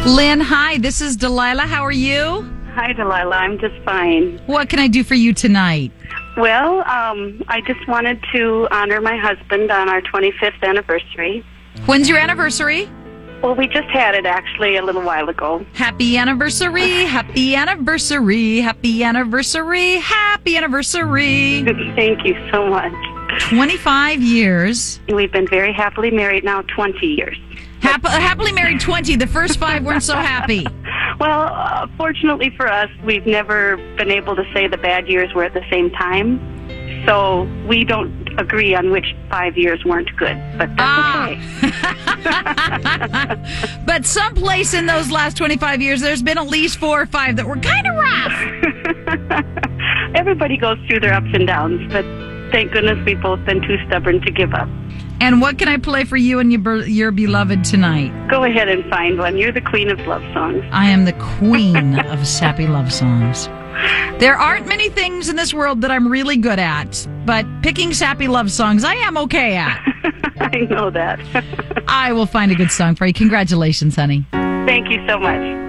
Lynn, hi, this is Delilah. How are you? Hi, Delilah. I'm just fine. What can I do for you tonight? Well, I just wanted to honor my husband on our 25th anniversary. When's your anniversary? Well, we just had it, actually, a little while ago. Happy anniversary, happy anniversary, happy anniversary, happy anniversary. Thank you so much. 25 years. We've been very happily married now 20 years. Happily married 20. The first 5 weren't so happy. Well, fortunately for us, we've never been able to say the bad years were at the same time. So we don't agree on which 5 years weren't good, but that's okay. But someplace in those last 25 years, there's been at least 4 or 5 that were kind of rough. Everybody goes through their ups and downs, but thank goodness we've both been too stubborn to give up. And what can I play for you and your beloved tonight? Go ahead and find one. You're the queen of love songs. I am the queen of sappy love songs. There aren't many things in this world that I'm really good at, but picking sappy love songs I am okay at. I know that. I will find a good song for you. Congratulations, honey. Thank you so much.